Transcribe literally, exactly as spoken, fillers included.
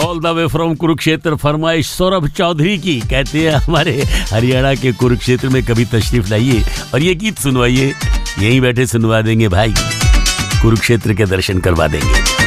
All the way from Kurukshetra फरमाइश सौरभ चौधरी की, कहते हैं हमारे हरियाणा के कुरुक्षेत्र में कभी तशरीफ लाइए और ये गीत सुनवाइए। यहीं बैठे सुनवा देंगे भाई, कुरुक्षेत्र के दर्शन करवा देंगे।